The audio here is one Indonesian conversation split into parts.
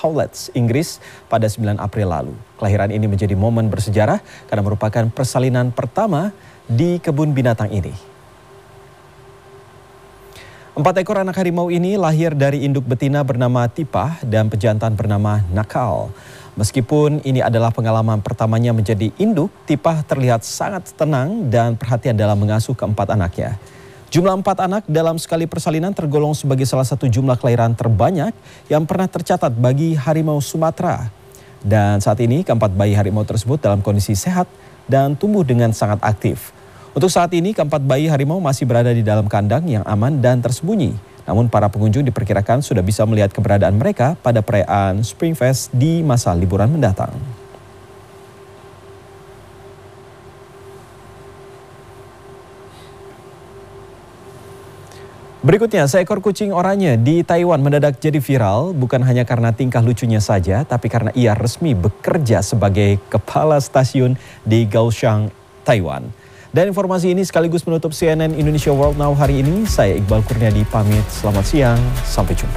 Howletts, Inggris pada 9 April lalu. Kelahiran ini menjadi momen bersejarah karena merupakan persalinan pertama di kebun binatang ini. 4 ekor anak harimau ini lahir dari induk betina bernama Tipah dan pejantan bernama Nakal. Meskipun ini adalah pengalaman pertamanya menjadi induk, Tipah terlihat sangat tenang dan perhatian dalam mengasuh keempat anaknya. Jumlah 4 anak dalam sekali persalinan tergolong sebagai salah satu jumlah kelahiran terbanyak yang pernah tercatat bagi harimau Sumatera. Dan saat ini keempat bayi harimau tersebut dalam kondisi sehat dan tumbuh dengan sangat aktif. Untuk saat ini, keempat bayi harimau masih berada di dalam kandang yang aman dan tersembunyi. Namun para pengunjung diperkirakan sudah bisa melihat keberadaan mereka pada perayaan Springfest di masa liburan mendatang. Berikutnya, seekor kucing oranye di Taiwan mendadak jadi viral bukan hanya karena tingkah lucunya saja, tapi karena ia resmi bekerja sebagai kepala stasiun di Kaohsiung, Taiwan. Dan informasi ini sekaligus menutup CNN Indonesia World Now hari ini. Saya Iqbal Kurniadi pamit. Selamat siang, sampai jumpa.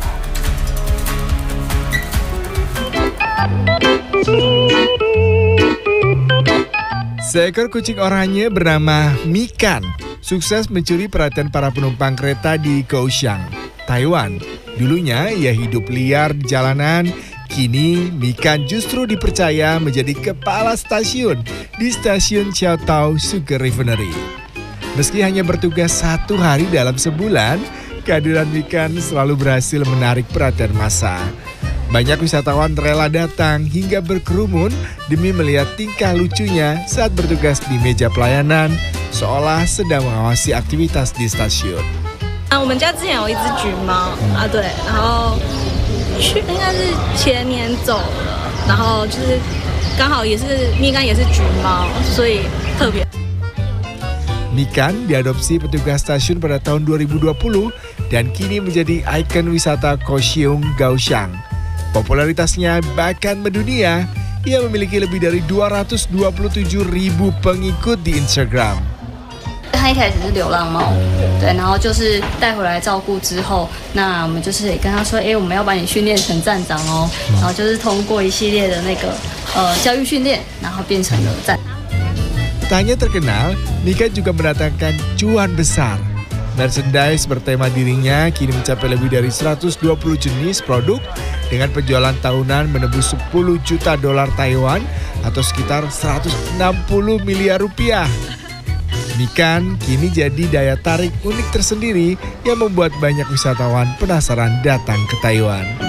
Seekor kucing oranye bernama Mikan sukses mencuri perhatian para penumpang kereta di Kaohsiung, Taiwan. Dulunya ia hidup liar di jalanan. Kini, Mikan justru dipercaya menjadi kepala stasiun di stasiun Xiaotao Sugar Refinery. Meski hanya bertugas 1 hari dalam sebulan, kehadiran Mikan selalu berhasil menarik perhatian massa. Banyak wisatawan rela datang hingga berkerumun demi melihat tingkah lucunya saat bertugas di meja pelayanan, seolah sedang mengawasi aktivitas di stasiun. 我们家之前有一只橘猫啊，对，然后应该是前年走了，然后就是刚好也是蜜柑也是橘猫，所以特别。 Mikan diadopsi petugas stasiun pada tahun 2020 dan kini menjadi ikon wisata Kaohsiung, Kaohsiung. Popularitasnya bahkan mendunia, ia memiliki lebih dari 227.000 pengikut di Instagram. 它一开始是流浪猫，对，然后就是带回来照顾之后，那我们就是也跟他说，我们要把你训练成站长哦，然后就是通过一系列的那个教育训练，然后变成了站。 Tak hanya terkenal, Mikan juga mendatangkan cuan besar. Merchandise bertema dirinya kini mencapai lebih dari 120 jenis produk dengan penjualan tahunan menembus 10 juta dolar Taiwan atau sekitar 160 miliar rupiah. Mikan kini jadi daya tarik unik tersendiri yang membuat banyak wisatawan penasaran datang ke Taiwan.